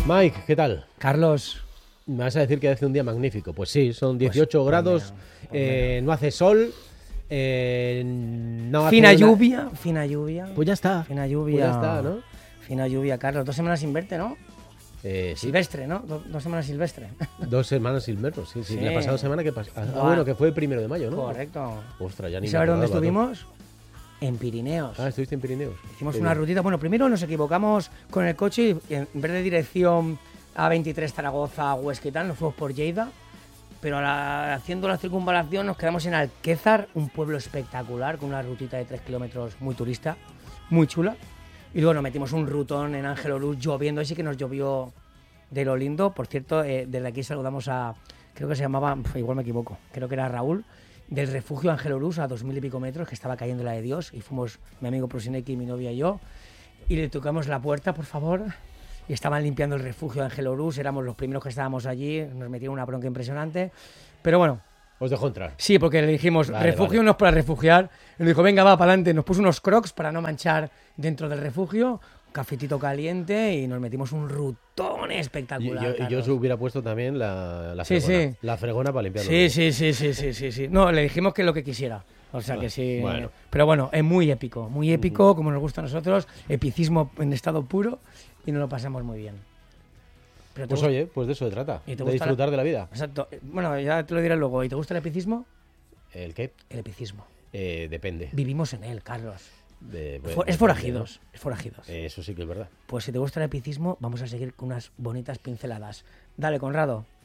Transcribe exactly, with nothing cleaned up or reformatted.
Mike, ¿qué tal? Carlos. Me vas a decir que hace un día magnífico. Pues sí, son dieciocho pues, grados, pues mira, pues eh, no hace sol, eh, no fina hace lluvia, una... fina lluvia. Pues ya está. Fina lluvia. Pues ya está, ¿no? Fina lluvia, Carlos. Dos semanas sin verte, ¿no? Eh, sí. Silvestre, ¿no? Do- dos semanas silvestre. Dos semanas silvestres, sí, sí, Sí. La pasada semana que pasó. Ah, Buah. bueno, que fue el primero de mayo, ¿no? Correcto. Ostras, ya ni ¿Y me sabes dónde acordaba, ¿no? estuvimos? En Pirineos. Ah, estuviste en Pirineos. Hicimos Qué una bien. rutita. Bueno, primero nos equivocamos con el coche y en vez de dirección A veintitrés Zaragoza, Huesca y tal, nos fuimos por Lleida. Pero a la- haciendo la circunvalación nos quedamos en Alquézar, un pueblo espectacular con una rutita de tres kilómetros muy turista, muy chula. Y luego nos metimos un rutón en Ángel Orús lloviendo, ahí sí que nos llovió de lo lindo. Por cierto, eh, desde aquí saludamos a, creo que se llamaba, pf, igual me equivoco, creo que era Raúl, del refugio Ángel Orús a dos mil y pico metros, que estaba cayendo la de Dios. Y fuimos mi amigo Prusinecki, mi novia y yo, y le tocamos la puerta, por favor. Y estaban limpiando el refugio de Ángel Orús, éramos los primeros que estábamos allí, nos metieron una bronca impresionante. Pero bueno, Os dejo entrar. sí, porque le dijimos, Vale, refugio vale. no es para refugiar. Y nos dijo, venga, va, para adelante. Nos puso unos crocs para no manchar dentro del refugio, un cafetito caliente y nos metimos un rutón Y espectacular. yo, y yo Carlos. se hubiera puesto también la, la Sí, fregona. sí. La fregona para limpiarlo. Sí, sí, sí, sí, sí, sí, sí. No, le dijimos que lo que quisiera. O sea que sí. Bueno. Pero bueno, es muy épico, muy épico, como nos gusta a nosotros. Epicismo en estado puro y nos lo pasamos muy bien. Pero te Pues gusta- oye, pues de eso se trata. ¿Y te De gusta disfrutar de la vida. Exacto. Bueno, ya te lo diré luego. ¿Y te gusta el epicismo? ¿El qué? El epicismo. Eh, depende. Vivimos en él, Carlos. De- Es bueno, for- es depende, forajidos. Es forajidos. ¿no? Eh, Eso sí que es verdad. Pues si te gusta el epicismo, vamos a seguir con unas bonitas pinceladas. Dale, Conrado.